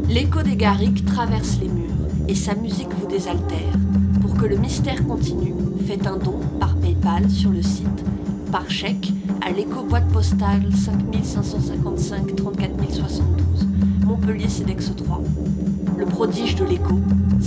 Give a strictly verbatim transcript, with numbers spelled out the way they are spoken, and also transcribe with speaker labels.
Speaker 1: L'écho des garrigues traverse les murs et sa musique vous désaltère. Pour que le mystère continue, faites un don par PayPal sur le site, par chèque à l'écho boîte postale cinq cinq cent cinquante-cinq trente-quatre mille soixante-douze, Montpellier Cedex trois. Le prodige de l'écho,